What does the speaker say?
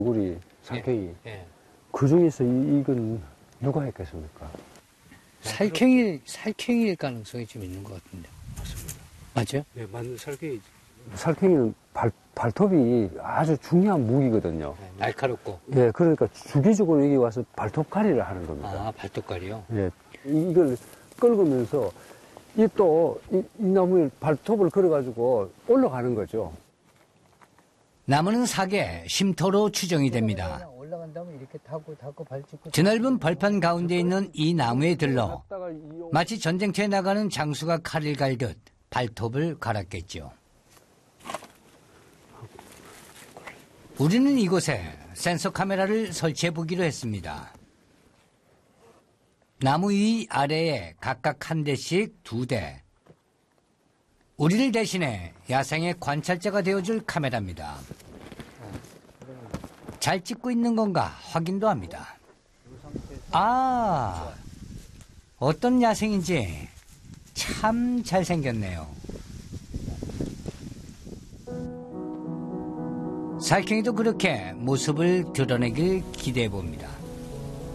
우리 살쾡이. 예. 그 중에서 이건 누가 했겠습니까? 살쾡이일 가능성이 좀 있는 것 같은데. 맞습니다. 맞죠? 네, 맞는 살쾡이. 살쾡이는 발톱이 아주 중요한 무기거든요. 네, 날카롭고. 예, 그러니까 주기적으로 여기 와서 발톱갈이를 하는 겁니다. 아, 발톱갈이요? 예, 이걸 긁으면서 이 나무에 발톱을 걸어가지고 올라가는 거죠. 나무는 사계, 쉼터로 추정이 됩니다. 올라간 다음에 이렇게 타고 발찍고. 드넓은 벌판 가운데 있는 이 나무에 들러 마치 전쟁터에 나가는 장수가 칼을 갈듯 발톱을 갈았겠죠. 우리는 이곳에 센서 카메라를 설치해 보기로 했습니다. 나무 위 아래에 각각 한 대씩 2대. 우리를 대신해 야생의 관찰자가 되어줄 카메라입니다. 잘 찍고 있는 건가 확인도 합니다. 아, 어떤 야생인지 참 잘생겼네요. 살쾡이도 그렇게 모습을 드러내길 기대해 봅니다.